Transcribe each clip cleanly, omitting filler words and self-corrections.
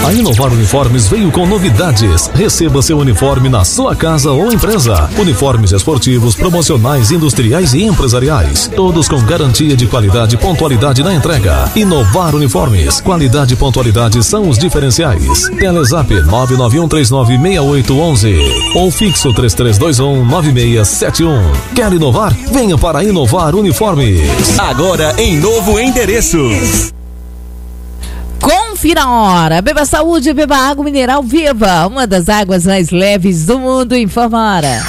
A Inovar Uniformes veio com novidades. Receba seu uniforme na sua casa ou empresa. Uniformes esportivos, promocionais, industriais e empresariais. Todos com garantia de qualidade e pontualidade na entrega. Inovar Uniformes. Qualidade e pontualidade são os diferenciais. Telezap 991396811 ou fixo 33219671. Quer inovar? Venha para Inovar Uniformes. Agora em novo endereço. Confira a hora. Beba saúde, beba água mineral Viva, uma das águas mais leves do mundo. Informa a hora.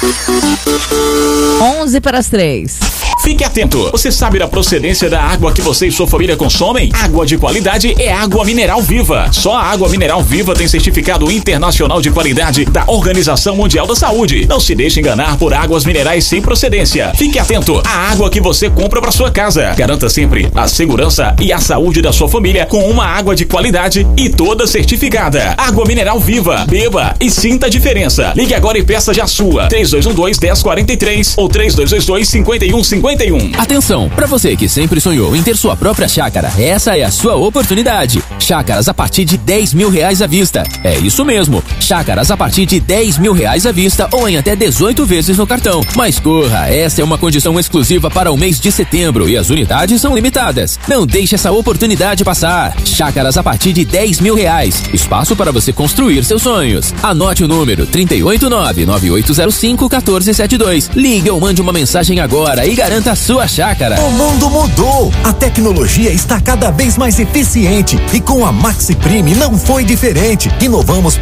2:11. Fique atento. Você sabe da procedência da água que você e sua família consomem? Água de qualidade é água mineral Viva. Só a água mineral Viva tem certificado internacional de qualidade da Organização Mundial da Saúde. Não se deixe enganar por águas minerais sem procedência. Fique atento à água que você compra para sua casa. Garanta sempre a segurança e a saúde da sua família com uma água de qualidade e toda certificada. Água mineral Viva. Beba e sinta a diferença. Ligue agora e peça já a sua. 3212-1043 ou 3222-5151. Atenção, para você que sempre sonhou em ter sua própria chácara, essa é a sua oportunidade. Chácaras a partir de R$10 mil à vista. É isso mesmo, chácaras a partir de R$10 mil à vista ou em até 18 vezes no cartão. Mas corra, essa é uma condição exclusiva para o mês de setembro e as unidades são limitadas. Não deixe essa oportunidade passar. Chácaras a partir de R$10 mil. Espaço para você construir seus sonhos. Anote o número 389-9805-1472. Ligue ou mande uma mensagem agora e garanta a sua chácara. O mundo mudou. A tecnologia está cada vez mais eficiente e com a Maxi Prime não foi diferente. Inovamos